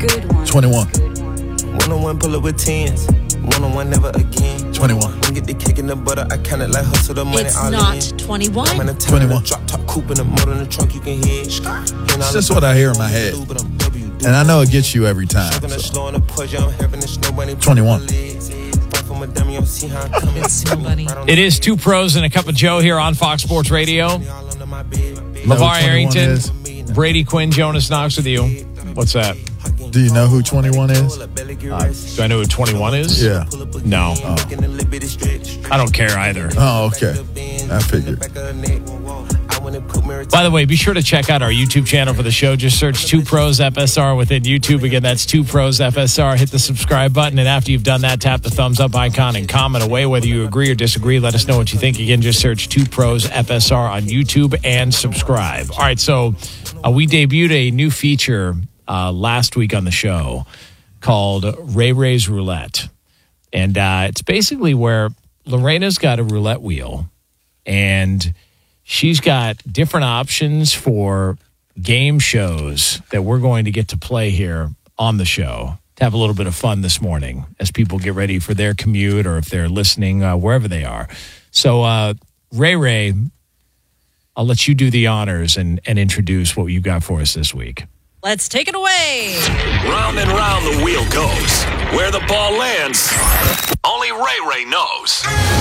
21. 1-on-1 pull up with 10s. 1-on-1 never again. 21. When get the cake in the butter, I kinda like hustle the money. It's all not in. 21. I'm in a 21. Drop top coupe in the motor in the trunk, you can hear it. It's just what I hear in my head. And I know it gets you every time. So. 21. It's so funny. It is Two Pros and a Cup of Joe here on Fox Sports Radio. LeVar Arrington, Brady Quinn, Jonas Knox with you. What's that? Do you know who 21 is? Do I know who 21 is? Yeah. No. I don't care either. Oh, okay. I figured. By the way, be sure to check out our YouTube channel for the show. Just search Two Pros FSR within YouTube. Again, that's Two Pros FSR. Hit the subscribe button, and after you've done that, tap the thumbs up icon and comment away whether you agree or disagree. Let us know what you think. Again, just search Two Pros FSR on YouTube and subscribe. All right, so we debuted a new feature last week on the show called Ray Ray's Roulette. And it's basically where Lorena's got a roulette wheel, and she's got different options for game shows that we're going to get to play here on the show to have a little bit of fun this morning as people get ready for their commute or if they're listening wherever they are. So, Ray, I'll let you do the honors and introduce what you've got for us this week. Let's take it away. Round and round the wheel goes. Where the ball lands, only Ray knows.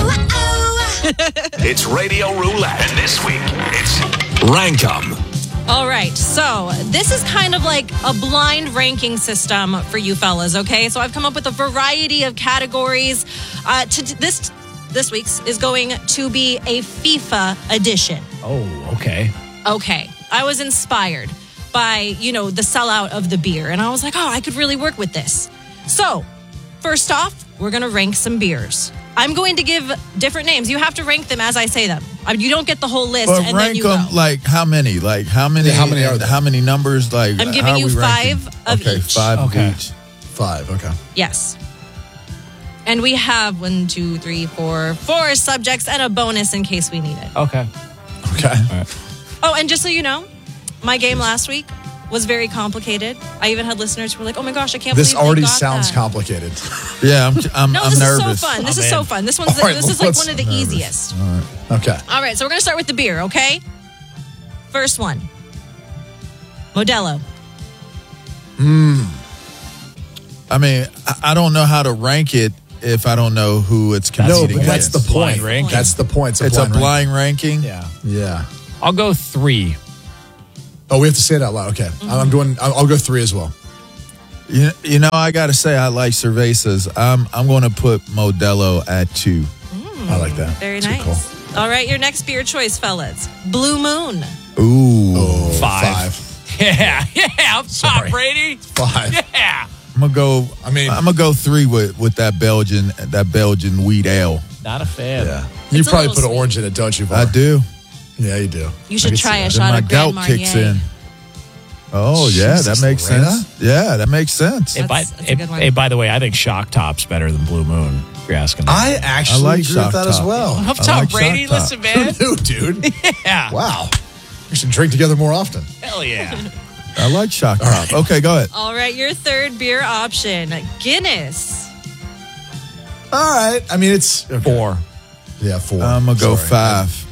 It's Radio Roulette. And this week, it's Rank 'em. All right, so this is kind of like a blind ranking system for you fellas, okay? So I've come up with a variety of categories. This week's is going to be a FIFA edition. Oh, okay. Okay, I was inspired by, the sellout of the beer. And I was like, I could really work with this. So, first off, we're going to rank some beers. I'm going to give different names. You have to rank them as I say them. You don't get the whole list But and rank then you them go. like how many? Like how many? Yeah, how many are there? How many numbers? Like I'm giving how are you we ranking? 5 of okay, each. 5 Okay. of each. 5, okay. Yes. And we have 1, 2, 3, 4 subjects and a bonus in case we need it. Okay. Okay. Oh, and just so you know, my game last week was very complicated. I even had listeners who were like, "Oh my gosh, I can't This believe already they got sounds that." complicated. Yeah, I'm No, this nervous. is so fun. This is in. so fun. This All right, is like let's- one of the easiest. Okay. All right, so we're gonna start with the beer, okay? First one, Modelo. I mean, I don't know how to rank it if I don't know who it's No, competing but that's against. the point. Blind ranking. That's the point. It's a blind ranking. Yeah. Yeah. I'll go 3. Oh, we have to say it out loud. Okay. I'll go 3 as well. You know, I got to say I like cervezas. I'm going to put Modelo at 2. I like that. Very Too nice. cool. All right, your next beer choice, fellas. Blue Moon. Ooh, Oh, 5. 5. Yeah. Up top, Sorry. Brady. 5. Yeah. I'm gonna go. I'm gonna go 3 with that Belgian wheat ale. Not a fan. Yeah. You It's a probably little put an sweet. orange in it, don't you, Var? I do. Yeah, you do. You should try a Then shot my of gout Grand kicks Marnier. in. Oh yeah, Jesus, that makes Lorena? sense. Yeah, that makes sense. That's a good one. By the way, I think Shock Top's better than Blue Moon. If you're asking me. I actually I like agree with Shock that as Top. well. Up I top, like Brady. Shock Top. Listen, man. Who knew, dude? Yeah. Wow. We should drink together more often. Hell yeah. I like Shock Top. Okay, go ahead. All right, your third beer option, Guinness. All right. I mean, it's... Okay. 4. Yeah, 4. I'm gonna go Sorry. 5.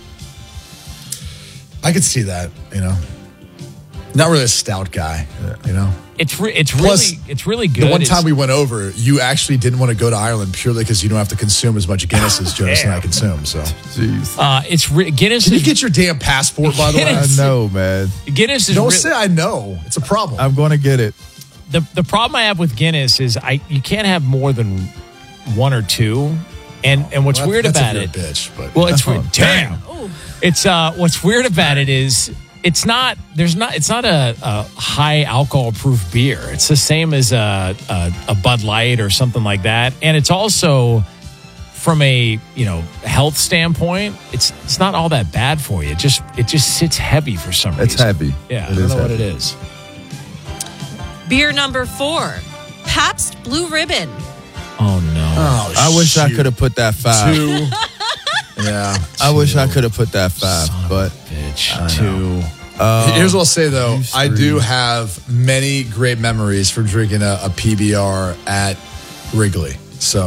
I could see that, Not really a stout guy, It's Plus, really good. The one time we went over, you actually didn't want to go to Ireland purely because you don't have to consume as much Guinness as Jonas and I consume. So, Jeez. Guinness. can you get your damn passport, by the way? I know, man. Guinness is Don't say I know. It's a problem. I'm gonna get it. the problem I have with Guinness is you can't have more than 1 or 2, and what's Well, weird that's about if you're it. a bitch, but Well, it's Oh, damn. It's what's weird about it is it's not a high alcohol proof beer. It's the same as a Bud Light or something like that, and it's also from a health standpoint, it's not all that bad for you. It just sits heavy for some reason. It's heavy. Yeah, It I don't is know what heavy. it is. Beer number 4, Pabst Blue Ribbon. Oh no. I wish I shoot. could have put that 5. 2. Yeah. I wish I could have put that 5, but Bitch. I 2. Here's what I'll say, though. Juice I Freeze. do have many great memories from drinking a PBR at Wrigley. So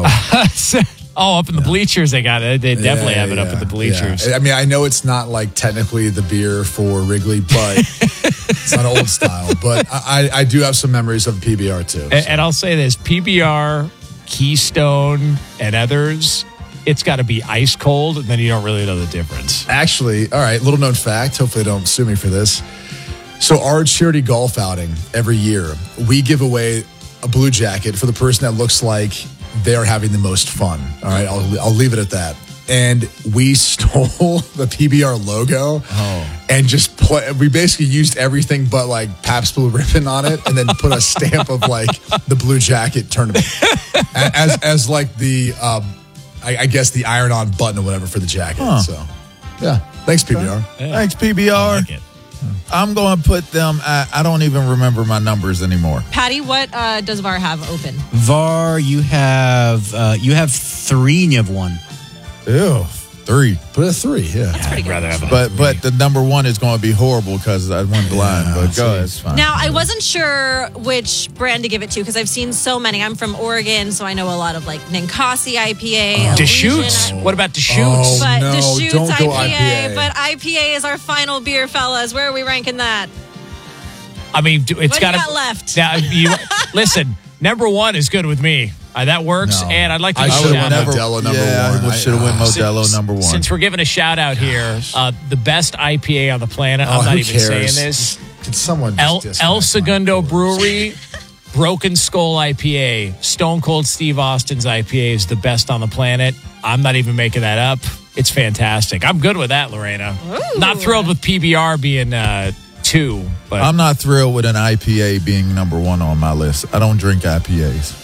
Up in the bleachers, they got it. They definitely have it up in the bleachers. Yeah. I mean, I know it's not like technically the beer for Wrigley, but it's not old style. But I do have some memories of PBR too. And I'll say this: PBR, Keystone, and others. It's got to be ice cold, and then you don't really know the difference. Actually, all right, little known fact. Hopefully they don't sue me for this. So our charity golf outing every year, we give away a blue jacket for the person that looks like they're having the most fun. All right, I'll leave it at that. And we stole the PBR logo and just we basically used everything but like Pabst Blue Ribbon on it and then put a stamp of like the blue jacket tournament as like the, I guess the iron-on button or whatever for the jacket. So, yeah. Thanks, PBR. Thanks, PBR. I like it. I'm going to put them at, I don't even remember my numbers anymore. Patty, what does VAR have open? VAR, you have 3 and you have 1. Ew, 3. Put a 3, yeah. I'd rather have But the number 1 is going to be horrible because I went blind. But go ahead, it's fine. Now, I wasn't sure which brand to give it to because I've seen so many. I'm from Oregon, so I know a lot of like Ninkasi IPA. Deschutes. Elysian, What about Deschutes? But no, Deschutes don't go IPA. IPA. But IPA is our final beer, fellas. Where are we ranking that? I mean, it's What do you got got left? Now, listen, number 1 is good with me. That works. No. And I'd like to I give a should've shout went out. Modelo number yeah, 1. I should have went Modelo number 1. Since we're giving a shout out here, the best IPA on the planet. I'm not who even saying cares? this. Did someone El just disconnect Segundo my- Brewery, Broken Skull IPA, Stone Cold Steve Austin's IPA is the best on the planet. I'm not even making that up. It's fantastic. I'm good with that, Lorena. Ooh. Not thrilled with PBR being 2, but I'm not thrilled with an IPA being number 1 on my list. I don't drink IPAs.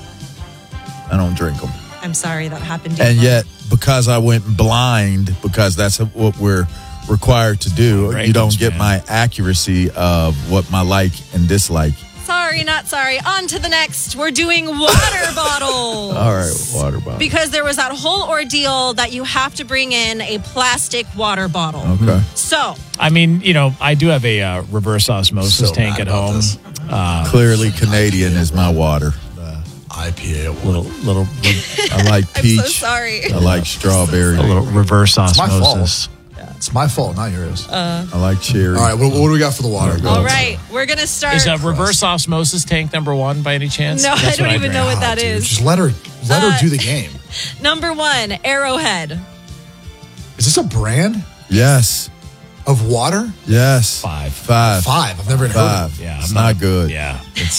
I don't drink them. I'm sorry that happened to you. And yet, because I went blind, because that's what we're required to do, Right, you don't get man. my accuracy of what my like and dislike. Sorry, not sorry. On to the next. We're doing water bottles. All right, water bottle. Because there was that whole ordeal that you have to bring in a plastic water bottle. Okay. So, I mean, I do have a reverse osmosis So tank mad at about home. this. Clearly, Canadian is my water. IPA. Little I like I'm peach. so sorry. I like strawberry. reverse my fault. osmosis. It's my fault, not yours. I like cherry. All right, what do we got for the water? All right, we're going to start. Is a reverse osmosis tank number 1 by any chance? No, That's I don't what even drink. know what that Dude, is. just let her do the game. Number 1, Arrowhead. Is this a brand Yes. of water? Yes. 5. 5. 5. I've never even heard of 5. it. Yeah, It's I'm not good. Yeah,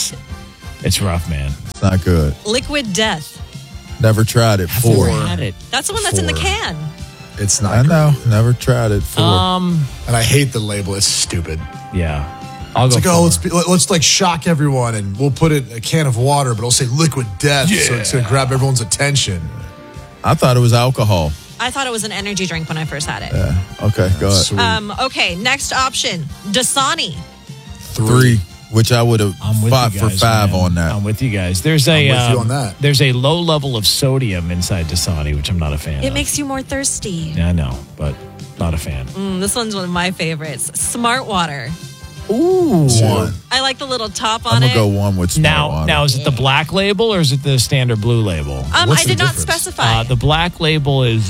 it's rough, man. It's not good. Liquid Death. Never tried it. 4. Had it. That's the one that's in the 4. can. It's not I know. good. Never tried it. 4. And I hate the label. It's stupid. Yeah. I'll It's go. like, let's like shock everyone and we'll put it in a can of water, but it'll say liquid death. So it's going to grab everyone's attention. I thought it was alcohol. I thought it was an energy drink when I first had it. Okay, go ahead. Sweet. Okay, next option, Dasani. 3, which I would have I'm with fought you for guys, 5 man. on that. I'm with you guys. There's a with you on that. There's a low level of sodium inside Dasani, which I'm not a fan of. It makes you more thirsty. Yeah, I know, but not a fan. This one's one of my favorites. Smart Water. Ooh, 1. I like the little top on I'm it. going to go 1 with Smart Water. Now is it the black label or is it the standard blue label? I What's the did not difference? specify. The black label is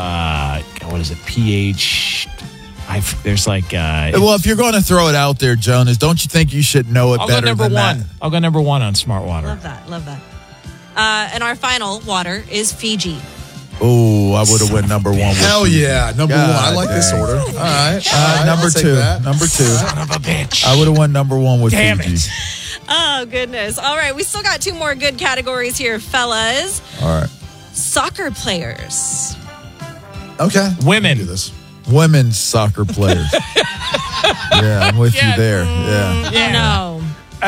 what is it? pH. There's like. Well, if you're going to throw it out there, Jonas, don't you think you should know it I'll go better number than 1. that? I'll go number 1 on Smart Water. Love that. And our final water is Fiji. Oh, I would have went number 1 with Hell you. yeah. Number God 1. I like this dang. order. All right. Number I'll take 2. that. Number 2. Son of a bitch. I would have went number 1 with Damn Fiji. it. Oh, goodness. All right, we still got 2 more good categories here, fellas. All right. Soccer players. Okay. Women. Do this. Women's soccer players. Yeah, I'm with you there. Yeah. Oh, no.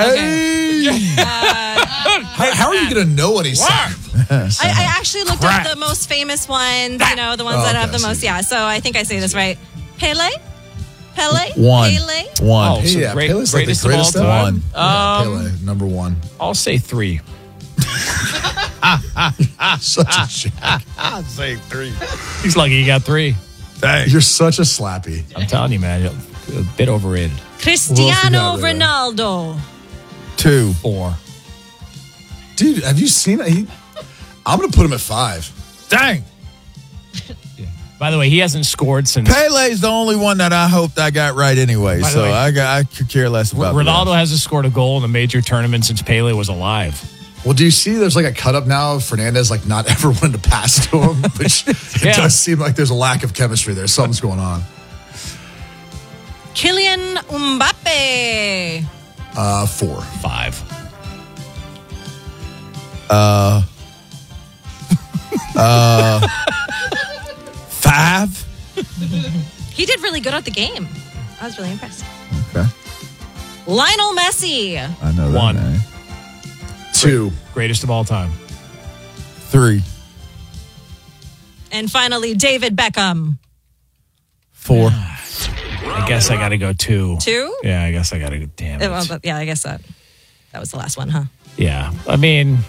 How are you going to know what he's saying? I actually looked up the most famous ones, the ones that have the okay, I most. see. Yeah, so I think I say this right. Pele? Pele? 1. Pele? 1. Oh, so Yeah, great, Pele's like the greatest of all greatest of time. all. Pele, number 1. I'll say 3. Such a jack. I'd say 3. He's lucky he got 3. You're such a slappy. I'm telling you, man. a bit overrated. Cristiano What else we got Ronaldo. 2. 4. Dude, have you seen it? I'm going to put him at 5. Dang. By the way, he hasn't scored since. Pele's the only one that I hoped I got right anyway. By the So way, I could care less about the Ronaldo rest. hasn't scored a goal in a major tournament since Pele was alive. Well, do you see there's like a cut up now of Fernandez like not ever wanting to pass to him, which it Yeah. does seem like there's a lack of chemistry there. Something's going on. Kylian Mbappe. 4. 5. Five. He did really good at the game. I was really impressed. Okay. Lionel Messi. I know that 1. name. 2. Greatest of all time. 3. And finally, David Beckham. 4. I guess I got to go 2. 2? Yeah, I guess I got to go. Damn it. Well, yeah, I guess that was the last one, huh? Yeah, I mean,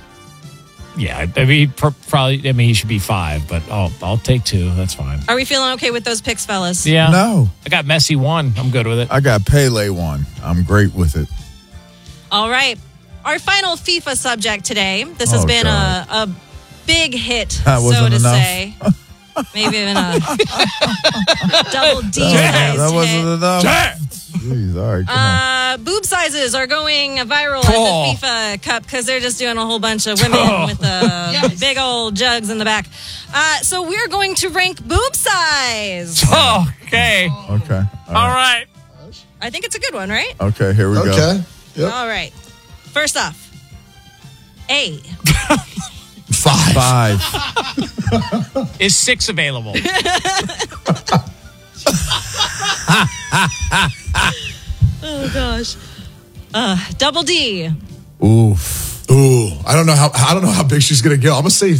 probably. I mean, he should be 5, but I'll take 2. That's fine. Are we feeling okay with those picks, fellas? Yeah. No. I got Messi 1. I'm good with it. I got Pele 1. I'm great with it. All right. Our final FIFA subject today. This has Oh, been God. a big hit, That so wasn't to enough. say. Maybe even a double D That sized wasn't hit. enough. Jeez, all right, come on. Boob sizes are going viral Oh. at the FIFA Cup because they're just doing a whole bunch of women with big old jugs in the back. So we're going to rank boob size. Okay. Okay. All right. I think it's a good one, right? Okay, here we go. Okay. Yep. All right. First off, A. 5. 5. Is 6 available? Oh gosh. Double D. Oof. Ooh, I don't know how big she's gonna go. I'm gonna say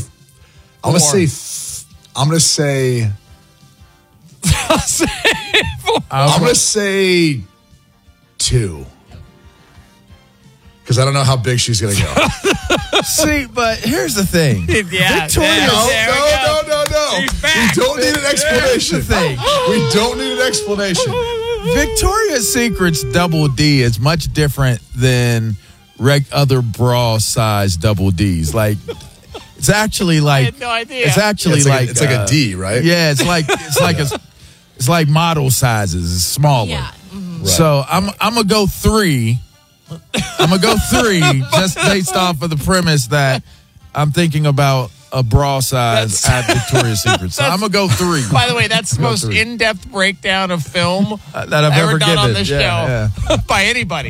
2. Because I don't know how big she's gonna go. See, but here's the thing. Yeah. Victoria- No. He's We back. don't need an explanation. Here's the thing. We don't need an explanation. Victoria's Secret's double D is much different than other bra size double Ds. Like, it's actually like had no idea. It's actually Yeah, it's like a D, right? Yeah, it's like model sizes. It's smaller. Yeah. So I'm gonna go 3. I'm gonna go 3 just based off of the premise that I'm thinking about a bra size at Victoria's Secret. So I'm gonna go 3. By the way, that's the most 3. in-depth breakdown of film that I've ever done given on this show Yeah. by anybody.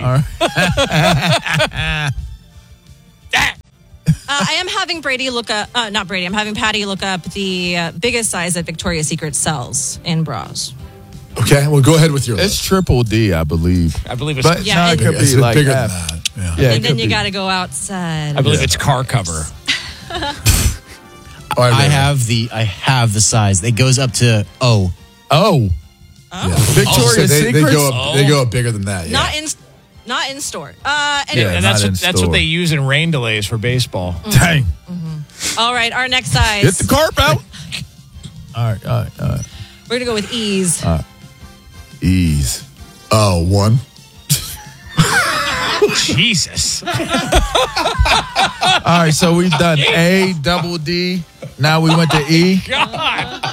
I am having Brady look up, not Brady, I'm having Patty look up the biggest size that Victoria's Secret sells in bras. Okay, well, go ahead with your It's list. triple D, I believe. I believe it's. But Yeah, no, it and- could It's be like bigger half. than that. Yeah. Yeah, it And then could you be. got to go outside. I believe it's car cover. All right, I Raven. have the size. It goes up to O. Oh. Victoria's So they Secret. go up bigger than that. Yeah. Not in store. Yeah. Anyway, And not in that's store. what they use in rain delays for baseball. Dang. all right, our next size. Get the carp out. All right. We're going to go with ease. Ease. Oh, 1. Jesus. All right, so we've done A, double D. Now we went to E. God.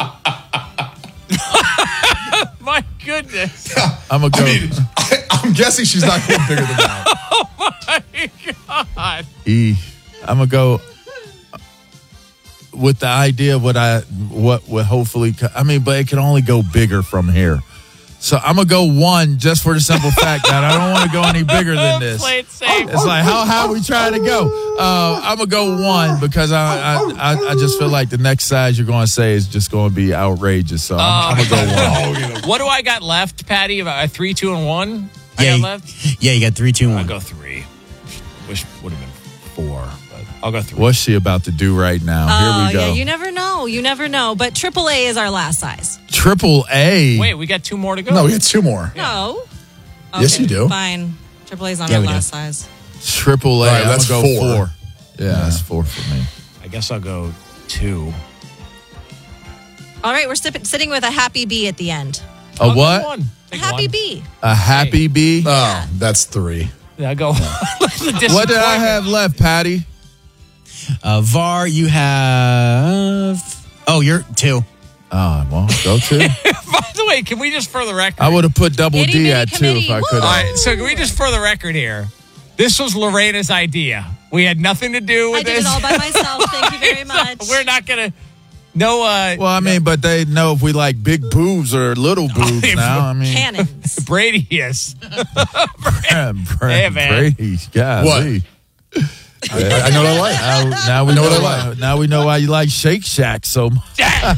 My goodness. I'm going to go I'm guessing she's not going bigger than that. My God. E. I'm going to go with the idea of what would hopefully, but it can only go bigger from here. So I'm going to go 1 just for the simple fact that I don't want to go any bigger than this. Play it safe. It's like, how high are we trying to go? I'm going to go 1 because I just feel like the next size you're going to say is just going to be outrageous. So I'm going to go 1. What do I got left, Patty? About a 3, 2, and 1? I Yeah, got you- left? Yeah, you got 3, 2, I'll 1. go 3. Wish would have been 4, but I'll go 3. What's she about to do right now? Here we go. Yeah, you never know. You never know. But AAA is our last size. Triple A. Wait, we got 2 more to go? No, we got 2 more. No. Yes, you do. Fine. AAA's on Yeah, our we do. last size. Triple A. All right, I'm that's gonna go 4. 4. Yeah, that's 4 for me. I guess I'll go 2. All right, we're sitting with a happy B at the end. A what? 1. Happy bee. A happy bee? Oh, that's 3. Yeah, go. What did I have left, Patty? VAR, you have. Oh, you're 2. Oh, well, go 2. By the way, can we just for the record? I would have put double Itty D bitty at 2 if I committee. could All have. right, so can we just for the record here? This was Lorena's idea. We had nothing to do with I did this. it all by myself. Thank you very much. We're not gonna. No. Well, I mean, but they know if we like big boobs or little boobs now. I mean, Cannons. Brady, yes. Brady, man. golly. I know what I like. Now we know know what I why. like. Now we know why you like Shake Shack so much. Dang,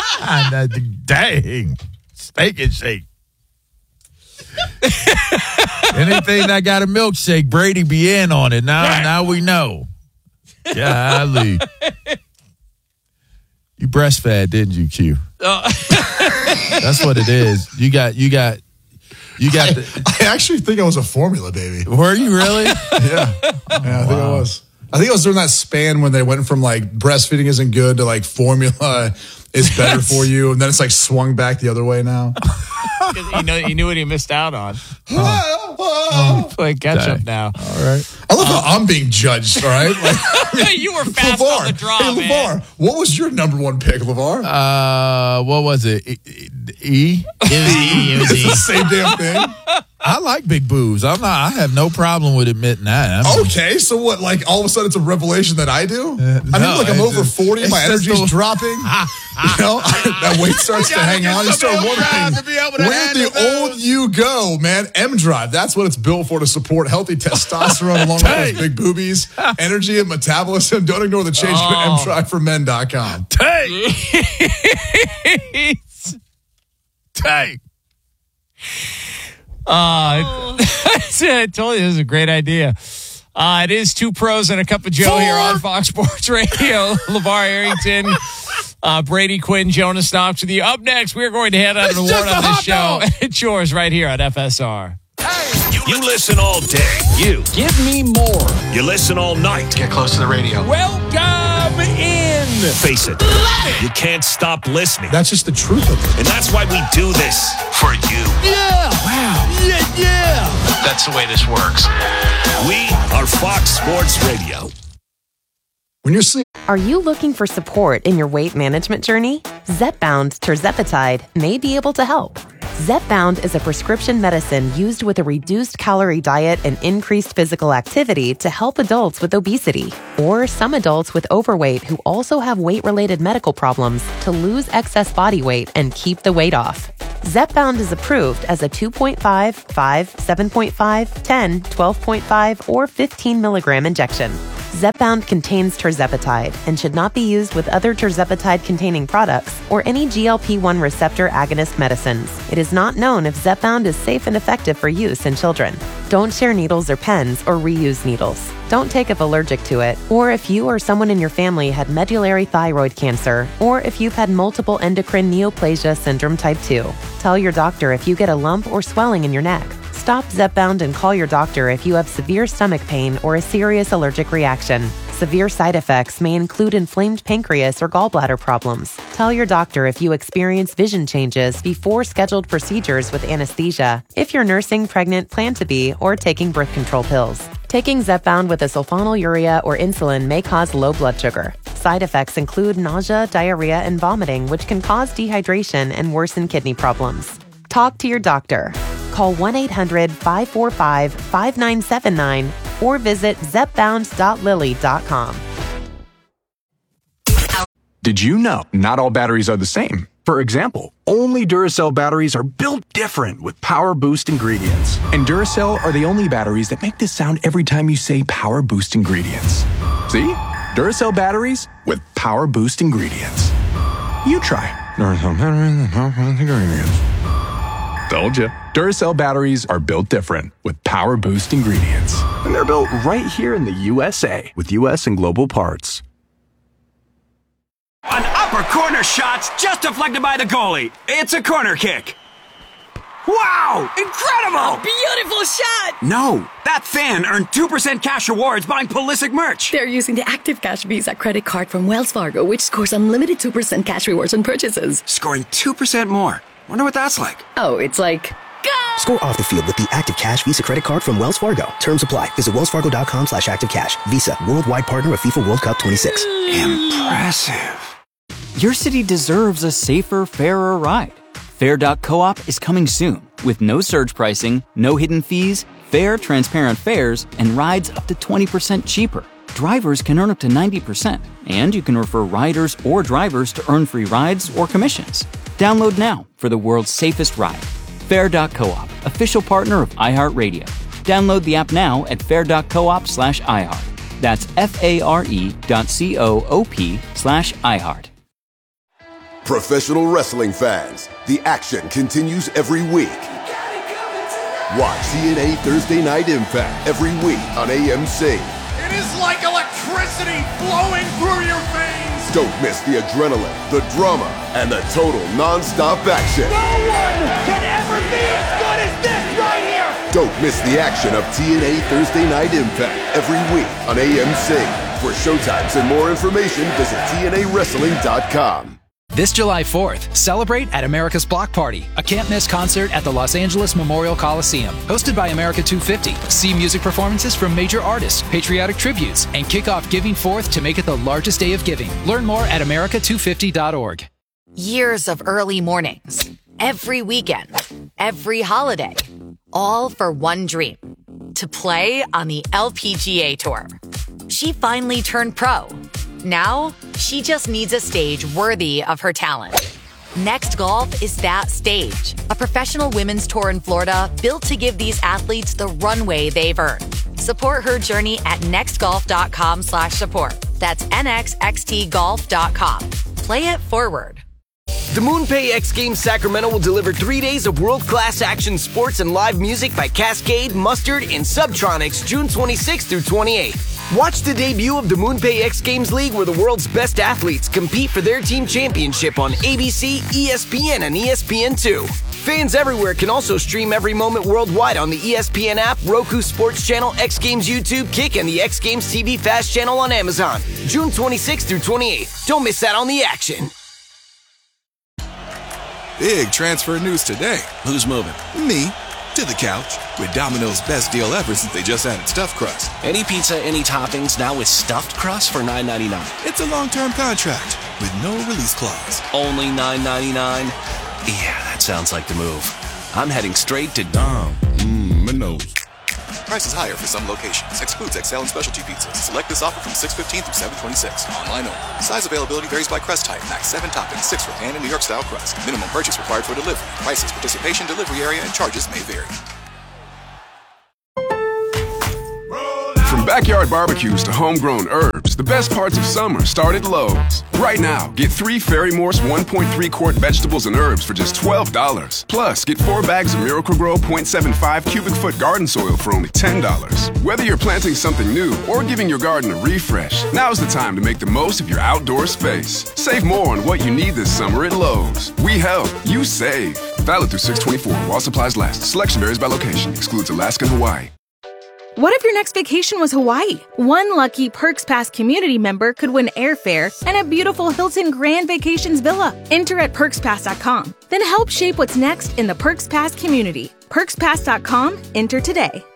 Steak and Shake. Anything that got a milkshake, Brady be in on it. Now we know. Golly. You breastfed, didn't you, Q? That's what it is. You got the. I actually think I was a formula baby. Were you really? Yeah, I think I was. I think I was during that span when they went from like breastfeeding isn't good to like formula is better for you, and then it's like swung back the other way now. You knew what he missed out on. Playing catch up now. All right. I love how I'm being judged. All right, like, You were fast on the draw, hey, man. LeVar, what was your number 1 pick, LeVar? What was it? E? It was It's the E. same damn thing. I like big boobs. I have no problem with admitting that. Okay, so what? Like all of a sudden, it's a revelation that I do. I no, mean, like I'm it's over just- 40, it's my just energy's the- dropping. You know, that weight starts to hang on. You start wondering, where did the old you go, man? M Drive. That's what it's built for, to support healthy testosterone along with those big boobies, energy and metabolism. Don't ignore the change to mdriveformen.com. Take. I told you this is a great idea. It is 2 pros and a cup of Joe here on Fox Sports Radio. LeVar Arrington, Brady Quinn, Jonas Knox with you. Up next, we're going to head on an award on this show. It's yours right here on FSR. You listen all day. You Give me more. You listen all night. Get close to the radio. Welcome in. Face it, you can't stop listening. That's just the truth of it. And that's why we do this for you. That's the way this works. We are Fox Sports Radio. When you're sleeping. Are you looking for support in your weight management journey? Zepbound Tirzepatide may be able to help. Zepbound is a prescription medicine used with a reduced calorie diet and increased physical activity to help adults with obesity, or some adults with overweight who also have weight-related medical problems to lose excess body weight and keep the weight off. Zepbound is approved as a 2.5, 5, 7.5, 10, 12.5, or 15 milligram injection. Zepbound contains tirzepatide and should not be used with other tirzepatide-containing products or any GLP-1 receptor agonist medicines. It is not known if Zepbound is safe and effective for use in children. Don't share needles or pens or reuse needles. Don't take if allergic to it, or if you or someone in your family had medullary thyroid cancer, or if you've had multiple endocrine neoplasia syndrome type 2. Tell your doctor if you get a lump or swelling in your neck. Stop Zepbound and call your doctor if you have severe stomach pain or a serious allergic reaction. Severe side effects may include inflamed pancreas or gallbladder problems. Tell your doctor if you experience vision changes before scheduled procedures with anesthesia, if you're nursing, pregnant, plan to be, or taking birth control pills. Taking Zepbound with a sulfonylurea or insulin may cause low blood sugar. Side effects include nausea, diarrhea, and vomiting, which can cause dehydration and worsen kidney problems. Talk to your doctor. Call 1-800-545-5979 or visit zepbound.lilly.com. Did you know not all batteries are the same? For example, only Duracell batteries are built different with Power Boost ingredients. And Duracell are the only batteries that make this sound every time you say Power Boost ingredients. See? Duracell batteries with Power Boost ingredients. You try. Duracell batteries with Power Boost ingredients. Told ya. Duracell batteries are built different with Power Boost ingredients. And they're built right here in the USA with US and global parts. An upper corner shot's just deflected by the goalie. It's a corner kick. Wow! Incredible! Beautiful shot! No, that fan earned 2% cash rewards buying Pulisic merch. They're using the Active Cash Visa credit card from Wells Fargo, which scores unlimited 2% cash rewards on purchases. Scoring 2% more. Wonder what that's like. Oh, it's like Score off the field with the Active Cash Visa credit card from Wells Fargo. Terms apply. Visit wellsfargo.com/activecash. Visa, worldwide partner of FIFA World Cup 26. Impressive. Your city deserves a safer, fairer ride. Fair.coop is coming soon with no surge pricing, no hidden fees, fair, transparent fares, and rides up to 20% cheaper. Drivers can earn up to 90%, and you can refer riders or drivers to earn free rides or commissions. Download now for the world's safest ride. Fair.coop, official partner of iHeartRadio. Download the app now at fair.coop/iHeart. That's FARE.coop/iHeart. Professional wrestling fans, the action continues every week. Watch TNA Thursday Night Impact every week on AMC. It is like electricity flowing through your veins. Don't miss the adrenaline, the drama, and the total non-stop action. No one can ever be as good as this right here. Don't miss the action of TNA Thursday Night Impact every week on AMC. For showtimes and more information, visit TNAWrestling.com. This July 4th, celebrate at America's Block Party, a can't-miss concert at the Los Angeles Memorial Coliseum. Hosted by America 250, see music performances from major artists, patriotic tributes, and kick off Giving Forth to make it the largest day of giving. Learn more at america250.org. Years of early mornings, every weekend, every holiday, all for one dream, to play on the LPGA Tour. She finally turned pro. Now, she just needs a stage worthy of her talent. Next Golf is that stage, a professional women's tour in Florida built to give these athletes the runway they've earned. Support her journey at nextgolf.com/support. That's nxxtgolf.com. Play it forward. The MoonPay X Games Sacramento will deliver 3 days of world-class action sports and live music by Cascade, Mustard, and Subtronics June 26th through 28th. Watch the debut of the MoonPay X Games League where the world's best athletes compete for their team championship on ABC, ESPN, and ESPN2. Fans everywhere can also stream every moment worldwide on the ESPN app, Roku Sports Channel, X Games YouTube, Kick, and the X Games TV Fast channel on Amazon. June 26th through 28th. Don't miss out on the action. Big transfer news today. Who's moving? Me. To the couch. With Domino's best deal ever since they just added stuffed crust. Any pizza, any toppings, now with stuffed crust for $9.99. It's a long-term contract with no release clause. Only $9.99? Yeah, that sounds like the move. I'm heading straight to Domino's. Price is higher for some locations. Excludes XL and specialty pizzas. Select this offer from 6/15 through 7/26. Online only. Size availability varies by crust type. Max 7 toppings, 6 for pan and New York style crust. Minimum purchase required for delivery. Prices, participation, delivery area, and charges may vary. From backyard barbecues to homegrown herbs, the best parts of summer start at Lowe's. Right now, get 3 Ferry Morse 1.3 quart vegetables and herbs for just $12. Plus, get 4 bags of Miracle-Gro 0.75 cubic foot garden soil for only $10. Whether you're planting something new or giving your garden a refresh, now's the time to make the most of your outdoor space. Save more on what you need this summer at Lowe's. We help, you save. Valid through 6/24 while supplies last. Selection varies by location. Excludes Alaska and Hawaii. What if your next vacation was Hawaii? One lucky Perks Pass community member could win airfare and a beautiful Hilton Grand Vacations villa. Enter at PerksPass.com. Then help shape what's next in the Perks Pass community. PerksPass.com. Enter today.